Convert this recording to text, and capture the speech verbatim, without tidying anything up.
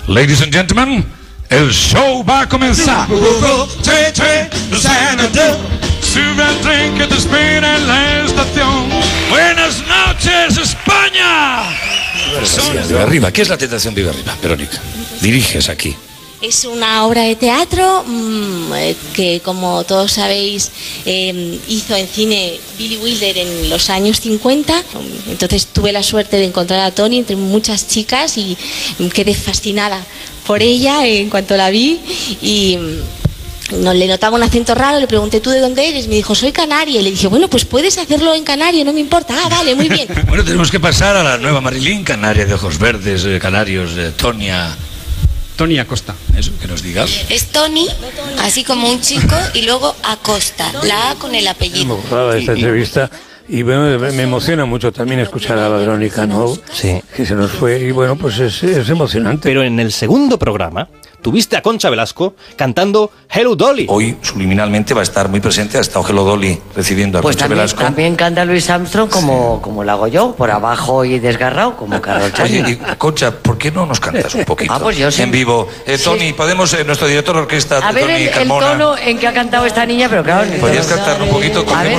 Ladies and gentlemen, el show va a comenzar. Sube que te espera en la estación. Buenas noches, España. Vive Arriba. ¿Qué es La Tentación Vive Arriba, Verónica? Diriges aquí. Es una obra de teatro mmm, que, como todos sabéis, eh, hizo en cine Billy Wilder en los años cincuenta. Entonces tuve la suerte de encontrar a Toni entre muchas chicas y quedé fascinada por ella en cuanto la vi. Y no, le notaba un acento raro, le pregunté, ¿tú de dónde eres? Me dijo, soy canaria. Y le dije, bueno, pues puedes hacerlo en canario, no me importa. Ah, vale, muy bien. Bueno, tenemos que pasar a la nueva Marilyn, canaria de ojos verdes, eh, canarios, eh, Tonia... Toni Acosta. Eso, que nos digas. Es Toni, así como un chico, y luego Acosta, la A con el apellido. Me gustaba esta entrevista y bueno, me emociona mucho también escuchar a Verónica, ¿no? Sí. Que se nos fue y bueno, pues es, es emocionante. Pero en el segundo programa tuviste a Concha Velasco cantando Hello Dolly. Hoy, subliminalmente, va a estar muy presente. Ha estado Hello Dolly recibiendo a Pues Concha también, Velasco. también canta Louis Armstrong como, como lo hago yo, por abajo y desgarrado, como Carol Oye, Chanel. y, Concha, ¿por qué no nos cantas un poquito? Ah, pues yo sí. En vivo. Eh, Toni, Sí. podemos, eh, nuestro director de orquesta, A ver Toni el, el Carmona. tono en que ha cantado esta niña, pero claro... ¿Podrías cantar un poquito? A ver,